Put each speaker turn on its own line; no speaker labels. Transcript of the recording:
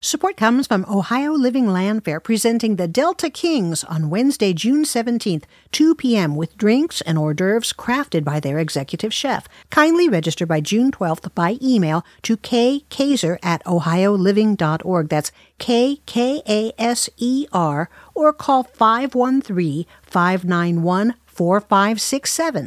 Support comes from Ohio Living Land Fair, presenting the Delta Kings on Wednesday, June 17th, 2 p.m. with drinks and hors d'oeuvres crafted by their executive chef. Kindly register by June 12th by email to kkaser@ohioliving.org. That's KKASER, or call 513-591-4567.